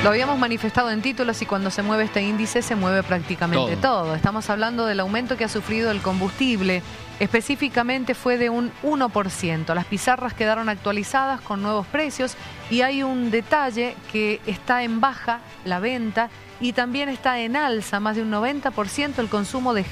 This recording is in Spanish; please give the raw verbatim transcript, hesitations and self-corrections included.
Lo habíamos manifestado en títulos y cuando se mueve este índice se mueve prácticamente todo. todo. Estamos hablando del aumento que ha sufrido el combustible. Específicamente fue de un uno por ciento. Las pizarras quedaron actualizadas con nuevos precios y hay un detalle que está en baja la venta y también está en alza más de un noventa por ciento el consumo de